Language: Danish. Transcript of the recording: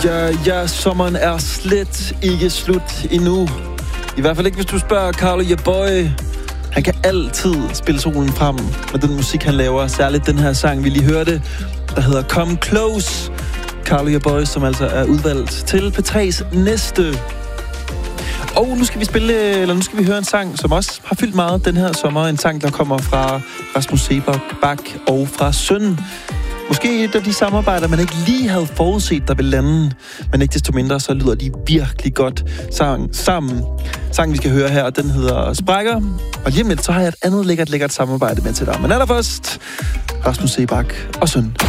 Ja, sommeren er slet ikke slut endnu. I hvert fald ikke, hvis du spørger Carlo Your Boy. Han kan altid spille solen frem med den musik, han laver. Særligt den her sang, vi lige hørte, der hedder Come Close. Carlo Your Boy, som altså er udvalgt til P3's næste. Og nu skal vi høre en sang, som også har fyldt meget den her sommer. En sang, der kommer fra Rasmus Seebach og fra Søn. Måske et af de samarbejder, man ikke lige havde forudset, der ville lande. Men ikke desto mindre, så lyder de virkelig godt sammen. Sangen, vi skal høre her, den hedder Sprækker. Og lige om lidt, så har jeg et andet lækkert samarbejde med til dig. Men allerførst, Rasmus Seebach og Søn.